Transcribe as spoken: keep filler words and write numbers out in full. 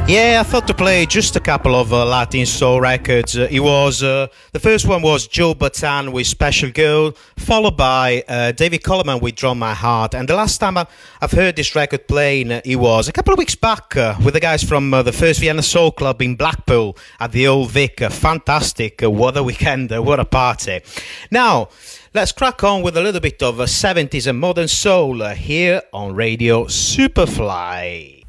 Yeah, I thought to play just a couple of uh, Latin soul records. Uh, it was uh, the first one was Joe Batan with Special Girl, followed by uh, David Coleman with Drum My Heart. And the last time I, I've heard this record playing, uh, it was a couple of weeks back uh, with the guys from uh, the First Vienna Soul Club in Blackpool at the Old Vic. Uh, fantastic! Uh, what a weekend! Uh, what a party! Now, let's crack on with a little bit of uh, seventies and modern soul uh, here on Radio Superfly.